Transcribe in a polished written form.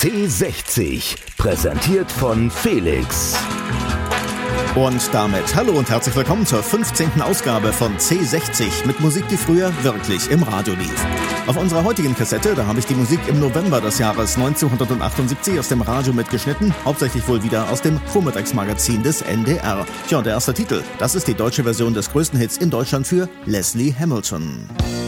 C60, präsentiert von Felix. Und damit hallo und herzlich willkommen zur 15. Ausgabe von C60 mit Musik, die früher wirklich im Radio lief. Auf unserer heutigen Kassette, da habe ich die Musik im November des Jahres 1978 aus dem Radio mitgeschnitten, hauptsächlich wohl wieder aus dem Vormittagsmagazin des NDR. Tja, und der erste Titel, das ist die deutsche Version des größten Hits in Deutschland für Leslie Hamilton.